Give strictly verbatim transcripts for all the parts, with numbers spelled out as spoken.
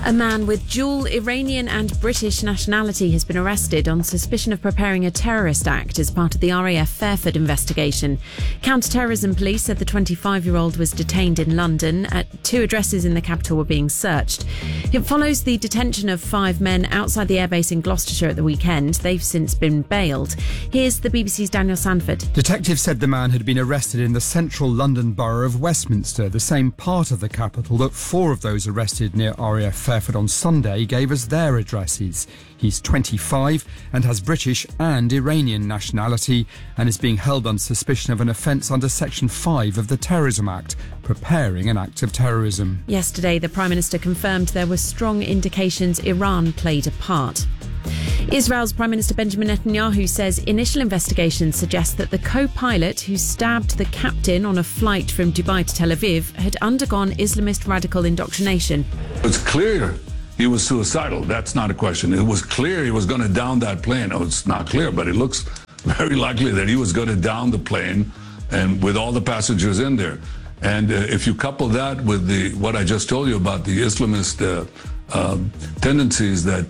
A man with dual Iranian and British nationality has been arrested on suspicion of preparing a terrorist act as part of the R A F Fairford investigation. Counter-terrorism police said the twenty-five-year-old was detained in London. At two addresses in the capital were being searched. It follows the detention of five men outside the airbase in Gloucestershire at the weekend. They've since been bailed. Here's the B B C's Daniel Sanford. Detectives said the man had been arrested in the central London borough of Westminster, the same part of the capital that four of those arrested near R A F Fairford on Sunday gave us their addresses. He's twenty-five and has British and Iranian nationality and is being held on suspicion of an offence under Section five of the Terrorism Act, preparing an act of terrorism. Yesterday, the Prime Minister confirmed there were strong indications Iran played a part. Israel's Prime Minister Benjamin Netanyahu says initial investigations suggest that the co-pilot who stabbed the captain on a flight from Dubai to Tel Aviv had undergone Islamist radical indoctrination. It's clear he was suicidal. That's not a question. It was clear he was going to down that plane. Oh, it's not clear, but it looks very likely that he was going to down the plane and with all the passengers in there. And uh, if you couple that with the what I just told you about the Islamist uh, uh, tendencies, that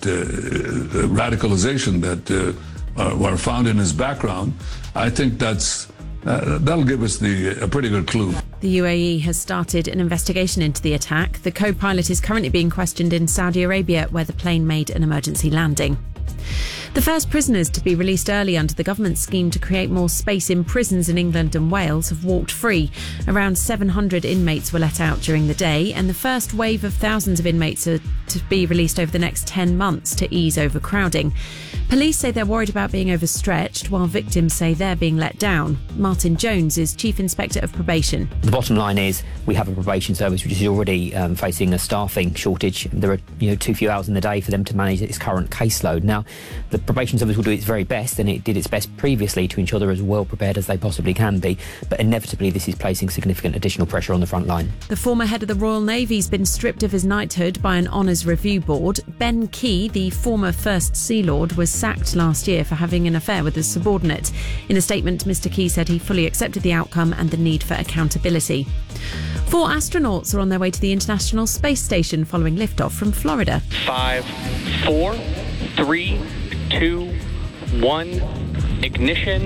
uh, radicalization that uh, are, were found in his background, I think that's uh, that'll give us the a pretty good clue. The U A E has started an investigation into the attack. The co-pilot is currently being questioned in Saudi Arabia, where the plane made an emergency landing. The first prisoners to be released early under the government's scheme to create more space in prisons in England and Wales have walked free. Around seven hundred inmates were let out during the day, and the first wave of thousands of inmates are to be released over the next ten months to ease overcrowding. Police say they're worried about being overstretched, while victims say they're being let down. Martin Jones is Chief Inspector of Probation. The bottom line is we have a probation service which is already um, facing a staffing shortage. There are you know too few hours in the day for them to manage its current caseload. Now, the probation service will do its very best, and it did its best previously to ensure they're as well prepared as they possibly can be, but inevitably this is placing significant additional pressure on the front line. The former head of the Royal Navy's been stripped of his knighthood by an honours review board. Ben Key, the former First Sea Lord, was sacked last year for having an affair with a subordinate. In a statement, Mister Key said he fully accepted the outcome and the need for accountability. Four astronauts are on their way to the International Space Station following liftoff from Florida. Five, four, three, two, one, ignition,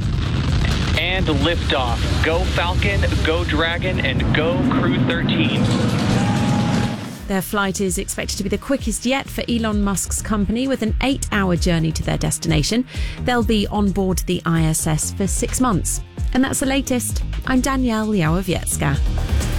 and liftoff. Go Falcon, go Dragon, and go Crew thirteen. Their flight is expected to be the quickest yet for Elon Musk's company, with an eight-hour journey to their destination. They'll be on board the I S S for six months. And that's the latest. I'm Danielle Yawowiecka.